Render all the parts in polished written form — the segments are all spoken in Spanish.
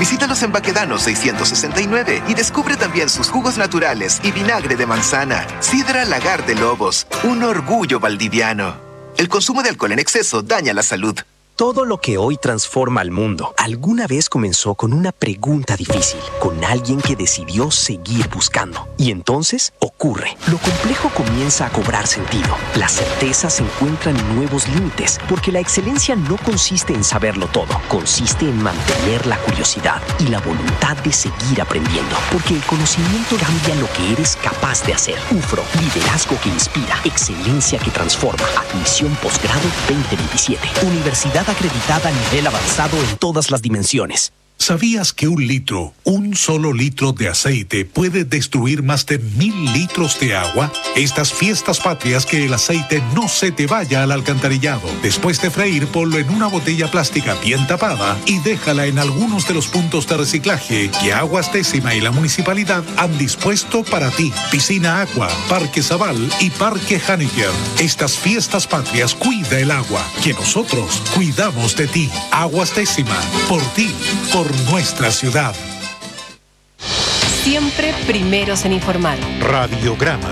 Visítalos en Baquedano 669 y descubre también sus jugos naturales y vinagre de manzana. Sidra Lagar de Lobos, un orgullo valdiviano. El consumo de alcohol en exceso daña la salud. Todo lo que hoy transforma al mundo alguna vez comenzó con una pregunta difícil, con alguien que decidió seguir buscando. Y entonces ocurre. Lo complejo comienza a cobrar sentido. Las certezas encuentran nuevos límites, porque la excelencia no consiste en saberlo todo, consiste en mantener la curiosidad y la voluntad de seguir aprendiendo, porque el conocimiento cambia lo que eres capaz de hacer. UFRO, liderazgo que inspira, excelencia que transforma. Admisión posgrado 2027. Universidad acreditada a nivel avanzado en todas las dimensiones. ¿Sabías que un solo litro de aceite puede destruir más de 1000 litros de agua? Estas fiestas patrias, que el aceite no se te vaya al alcantarillado. Después de freír, ponlo en una botella plástica bien tapada y déjala en algunos de los puntos de reciclaje que Aguas Décima y la municipalidad han dispuesto para ti. Piscina Agua, Parque Zabal y Parque Haneker. Estas fiestas patrias, cuida el agua, que nosotros cuidamos de ti. Aguas Décima, por ti, por nuestra ciudad. Siempre primeros en informar. Radiograma.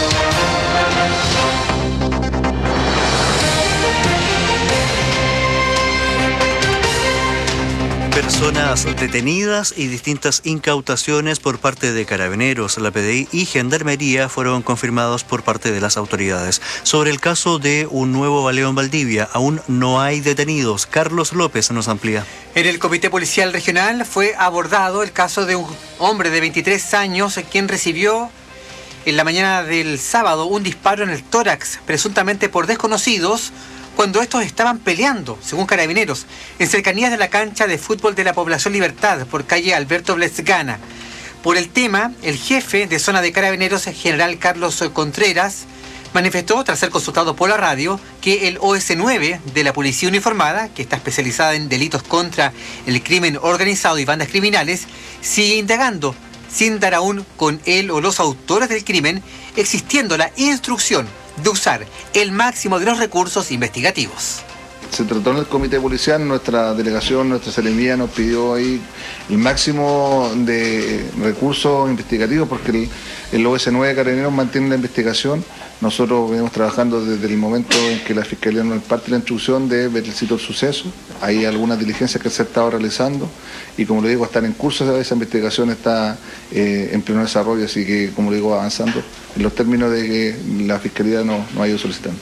Personas detenidas y distintas incautaciones por parte de Carabineros, la PDI y Gendarmería fueron confirmados por parte de las autoridades. Sobre el caso de un nuevo baleo en Valdivia, aún no hay detenidos. Carlos López nos amplía. En el Comité Policial Regional fue abordado el caso de un hombre de 23 años quien recibió en la mañana del sábado un disparo en el tórax, presuntamente por desconocidos, cuando estos estaban peleando, según Carabineros, en cercanías de la cancha de fútbol de la Población Libertad, por calle Alberto Blesgana. Por el tema, el jefe de zona de Carabineros, general Carlos Contreras, manifestó, tras ser consultado por la radio, que el OS9 de la Policía Uniformada, que está especializada en delitos contra el crimen organizado y bandas criminales, sigue indagando, sin dar aún con él o los autores del crimen, existiendo la instrucción de usar el máximo de los recursos investigativos. Se trató en el comité policial, nuestra delegación, nuestra seremía nos pidió ahí el máximo de recursos investigativos, porque el OS9 de Carabineros mantiene la investigación. Nosotros venimos trabajando desde el momento en que la Fiscalía nos imparte la instrucción de ver el sitio del suceso. Hay algunas diligencias que se han estado realizando y, como le digo, están en curso. Esa investigación está en pleno desarrollo, así que, como le digo, avanzando en los términos de que la Fiscalía nos ha ido solicitando.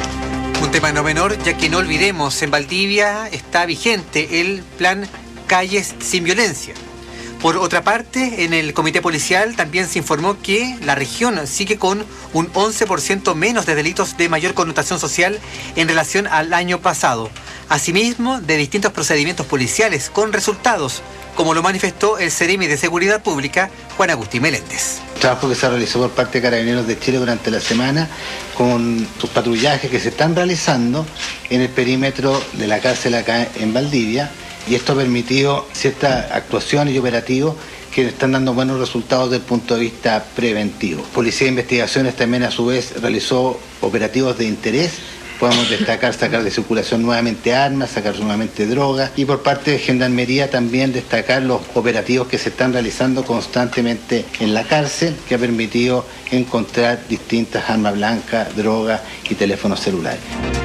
Un tema no menor, ya que no olvidemos, en Valdivia está vigente el plan Calles sin Violencia. Por otra parte, en el comité policial también se informó que la región sigue con un 11% menos de delitos de mayor connotación social en relación al año pasado. Asimismo, de distintos procedimientos policiales con resultados, como lo manifestó el Seremi de Seguridad Pública, Juan Agustín Meléndez. Trabajo que se realizó por parte de Carabineros de Chile durante la semana, con sus patrullajes que se están realizando en el perímetro de la cárcel acá en Valdivia, y esto ha permitido ciertas actuaciones y operativos que están dando buenos resultados desde el punto de vista preventivo. Policía de Investigaciones también, a su vez, realizó operativos de interés. Podemos destacar sacar de circulación nuevamente armas, sacar nuevamente drogas, y por parte de Gendarmería también destacar los operativos que se están realizando constantemente en la cárcel, que ha permitido encontrar distintas armas blancas, drogas y teléfonos celulares.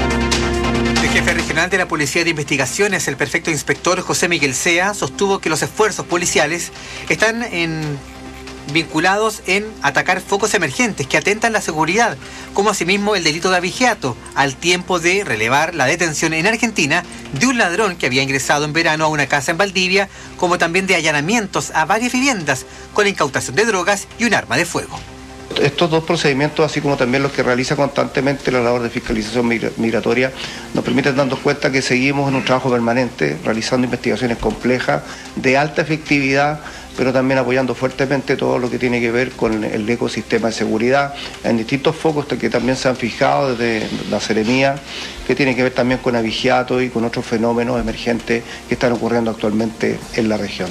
El jefe regional de la Policía de Investigaciones, el prefecto inspector José Miguel Sea, sostuvo que los esfuerzos policiales están vinculados en atacar focos emergentes que atentan la seguridad, como asimismo el delito de abigeato, al tiempo de relevar la detención en Argentina de un ladrón que había ingresado en verano a una casa en Valdivia, como también de allanamientos a varias viviendas con la incautación de drogas y un arma de fuego. Estos dos procedimientos, así como también los que realiza constantemente la labor de fiscalización migratoria, nos permiten darnos cuenta que seguimos en un trabajo permanente, realizando investigaciones complejas, de alta efectividad, pero también apoyando fuertemente todo lo que tiene que ver con el ecosistema de seguridad, en distintos focos que también se han fijado desde la Seremía, que tiene que ver también con abigeato y con otros fenómenos emergentes que están ocurriendo actualmente en la región.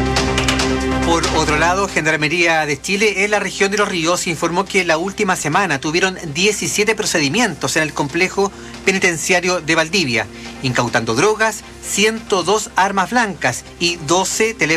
Por otro lado, Gendarmería de Chile en la región de Los Ríos informó que la última semana tuvieron 17 procedimientos en el complejo penitenciario de Valdivia, incautando drogas, 102 armas blancas y 12 teléfonos